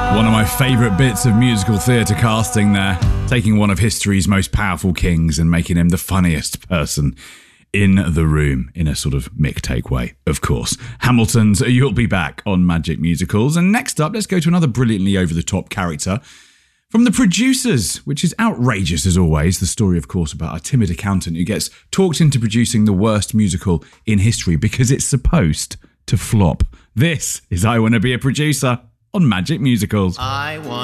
One of my favourite bits of musical theatre casting there, taking one of history's most powerful kings and making him the funniest person in the room, in a sort of Mick take way, of course. Hamilton's You'll Be Back on Magic Musicals. And next up, let's go to another brilliantly over-the-top character from The Producers, which is outrageous as always. The story, of course, about a timid accountant who gets talked into producing the worst musical in history because it's supposed to flop. This is I Want to Be a Producer on Magic Musicals. I want